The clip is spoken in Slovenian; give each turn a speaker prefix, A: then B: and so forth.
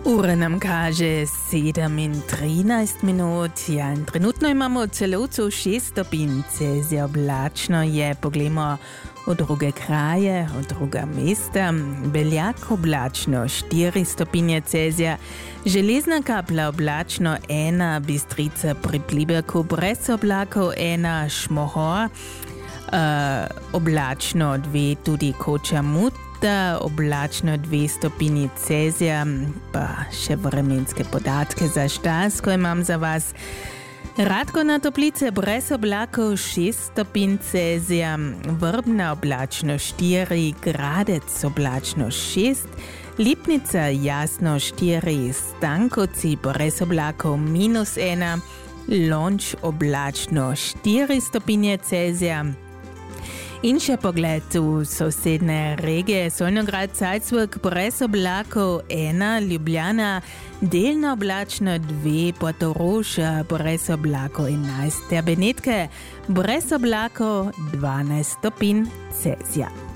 A: Ura nam kaže 7:13 minut. Ja, trenutno imamo celovcu 6 stopinj Celzija oblačno je. Poglejmo v druge kraje, v druga mesta. Beljak oblačno 4 stopinje Celzija. Železna kapla oblačno 1, Bistrica pri Pliberku brez oblakov 1, Šmohor oblačno 2, tudi Koča Muta oblačno 2 stopinji Celzija, pa še vremenske podatke za Štajersko imam za vas. Radko na Toplice brez oblakov 6 stopinj Celzija, Vrbna oblačno 4, Gradec oblačno 6, Lipnica jasno 4, Stankovci brez oblakov -1, Lonč oblačno 4 stopinje Celzija. In še pogled v sosedne regije. Solnograd, Salzburg brez oblakov 1, Ljubljana delno oblačno 2, Portorož brez oblakov 11, Benetke brez oblakov 12 stopinj Celzija.